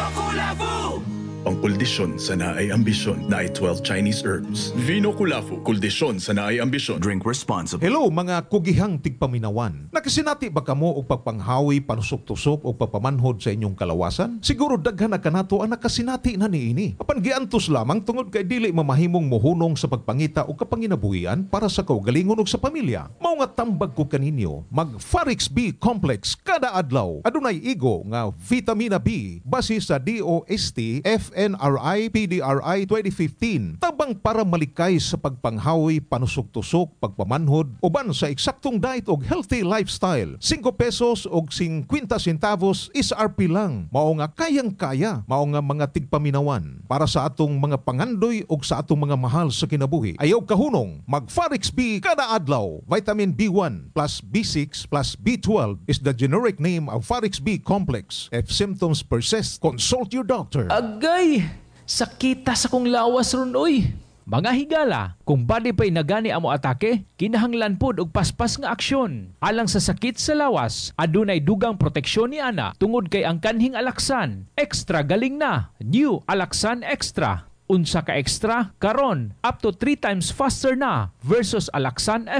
Pangkuldisyon sa naay ambisyon na ay 12 Chinese herbs. Vino Kulafu, kuldisyon sa naay ambisyon. Drink responsibly. Hello mga kugihang tigpaminawan. Nakasinati ba kamo og pagpanghawi, panusok-tusok o pagpamanhod sa inyong kalawasan? Siguro daghan na kanato ang nakasinati na niini. Apan giantos lamang tungod kay dili mamahimong muhunong sa pagpangita o kapanginabuhian para sa kaugalingon ug sa pamilya. Mao nga tambag ko kaninyo, mag Farix B Complex kada adlaw. Adunay igo nga vitamina B base sa DOST FNRI PDRI 2015 tabang para malikay sa pagpanghawi, panusok-tusok, pagpamanhod uban sa eksaktong diet og healthy lifestyle. 5 pesos og 50 centavos is RP lang. Mao nga kayang-kaya, mao nga mga tigpaminawan para sa atong mga pangandoy og sa atong mga mahal sa kinabuhi. Ayaw kahunong, mag Farix B kada adlaw. Vitamin B1 plus B6 plus B12 is the generic name of Farix B Complex. If symptoms persist, consult your doctor. Agay! Sakita sa kong lawas ron, oy! Mga higala, kung body pa'y nagani amo atake, kinahanglan pod og paspas nga aksyon. Alang sa sakit sa lawas, adunay dugang proteksyon ni ana tungod kay ang kanhing Alaxan. Extra galing na! New Alaxan Extra. Unsa ka extra? Karon, up to 3 times faster na versus Alaxan